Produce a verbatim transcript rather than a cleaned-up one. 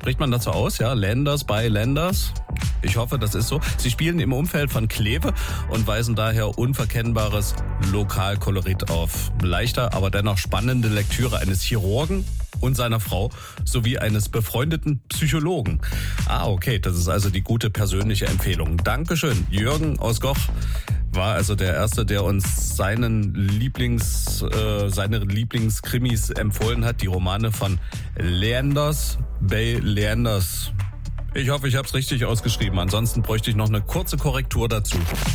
Spricht man dazu aus, ja? Lenders bei Lenders? Ich hoffe, das ist so. Sie spielen im Umfeld von Kleve und weisen daher unverkennbares Lokalkolorit auf. Leichter, aber dennoch spannende Lektüre eines Chirurgen und seiner Frau sowie eines befreundeten Psychologen. Ah, okay, das ist also die gute persönliche Empfehlung. Dankeschön. Jürgen aus Goch war also der Erste, der uns seinen Lieblings, äh, seine Lieblingskrimis empfohlen hat. Die Romane von Leanders bei Leanders. Ich hoffe, ich habe es richtig ausgeschrieben. Ansonsten bräuchte ich noch eine kurze Korrektur dazu.